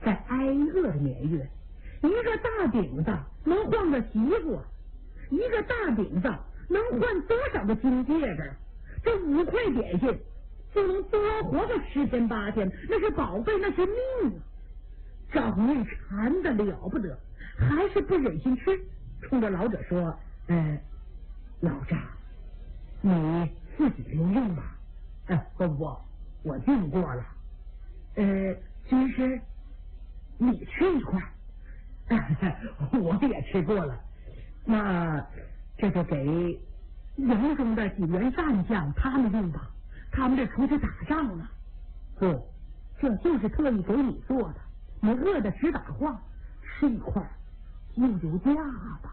在挨饿的年月，一个大饼子能换个媳妇，一个大饼子能换多少个金戒指？这5块点心就能多活个10天8天，那是宝贝，那是命啊！赵红运馋得了不得，还是不忍心吃，冲着老者说：“老丈，你自己留用吧。”不，我订过了。军师，你吃一块。我也吃过了。那这就给营中的几员战将他们用吧，他们这出去打仗了。不，这就是特意给你做的，你饿得直打晃，吃一块救救驾吧。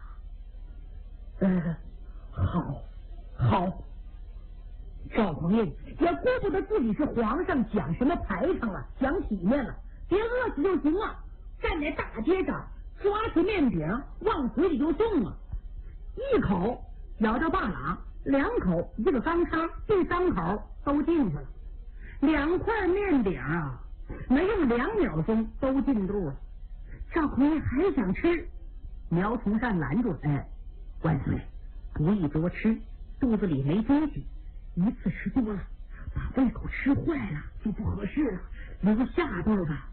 好。赵匡胤也顾不得自己是皇上，讲什么排场了，讲体面了，别饿死就行了。站在大街上，抓起面饼往嘴里就送啊，一口咬着半拉，2口一个钢叉，第3口都进去了。2块面饼啊，没用2秒钟都进肚了。赵匡胤还想吃，苗从善拦住了：“万岁，不宜多吃，肚子里没东西，一次吃多了，把胃口吃坏了就不合适了，留下顿吧。”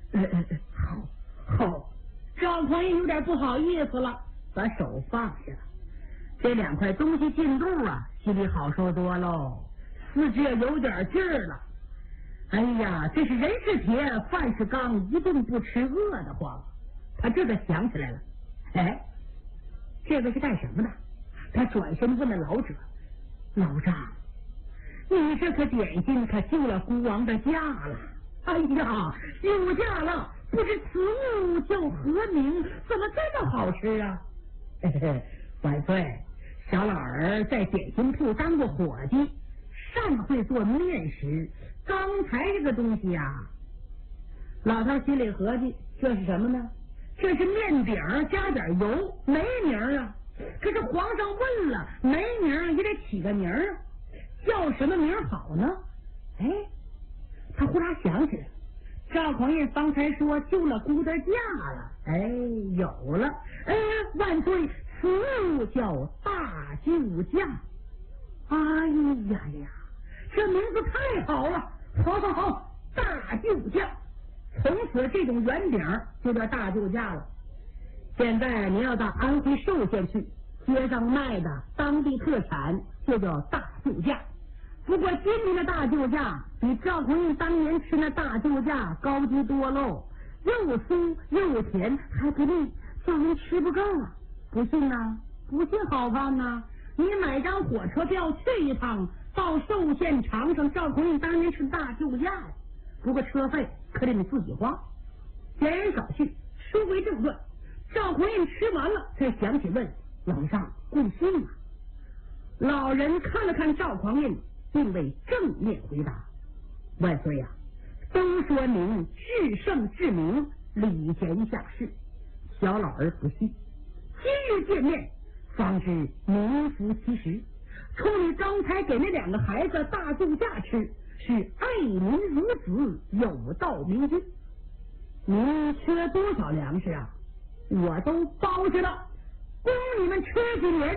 好。赵匡胤有点不好意思了，把手放下了。这2块东西进肚啊，心里好受多喽，四肢也有点劲儿了。哎呀，这是人是铁，饭是钢，一顿不吃饿得慌。他这个想起来了，这个是干什么的？他转身问了老者：“老丈，你这颗点心可救了孤王的驾了。”“哎呀，救驾了，不知此物叫何名？怎么这么好吃啊？”“万岁，小老儿在点心铺当过伙计，善会做面食。刚才这个东西呀……”老头心里合计，这是什么呢？这是面饼加点油，没名啊。可是皇上问了，没名也得起个名啊，叫什么名好呢？他忽然想起来，赵匡胤方才说救了孤的驾了。有了。万岁，此物叫大救驾。哎呀，这名字太好了！好，大救驾。从此这种圆饼就叫大救驾了。现在你要到安徽寿县去，街上卖的当地特产就叫大救驾。不过今年的大救驾比赵匡胤当年吃那大救驾高级多喽，又酥又甜还不腻，叫人吃不够啊！不信啊？不信好办呐！你买张火车票去一趟，到寿县尝尝赵匡胤当年吃大救驾呀。不过车费可得你自己花。闲言少叙，书归正传。赵匡胤吃完了，才想起问老丈贵姓啊？老人看了看赵匡胤，并未正面回答：“万岁呀，都说您至圣至明，礼贤下士，小老儿不信。今日见面，方知名副其实。冲你刚才给那2个孩子大救驾吃，是爱民如子，有道明君。您缺多少粮食啊？我都包着了，供你们吃几年。”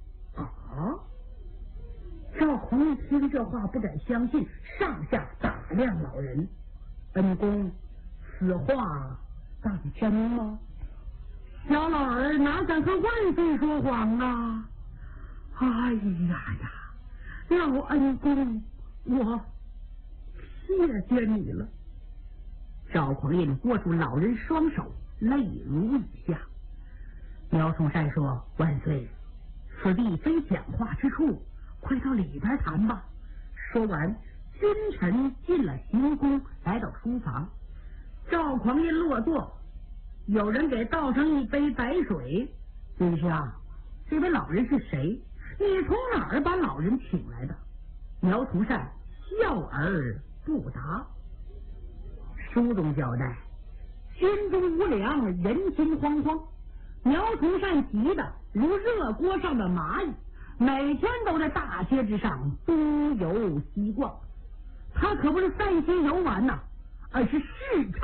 赵匡胤听这话不敢相信，上下打量老人：“恩公，此话当真吗？”小老儿哪敢和万岁说谎啊！哎呀，老恩公，我谢谢你了。赵匡胤握住老人双手，泪如雨下。苗崇善说：“万岁，此地非讲话之处，快到里边谈吧。”说完，君臣进了行宫，来到书房。赵匡胤落座，有人给倒上一杯白水。“军师啊，这位老人是谁？你从哪儿把老人请来的？”苗崇善笑而不答。书中交代，心中无粮，人心惶惶。苗崇善急得如热锅上的蚂蚁，每天都在大街之上东游西逛。他可不是散心游玩呐，而是视察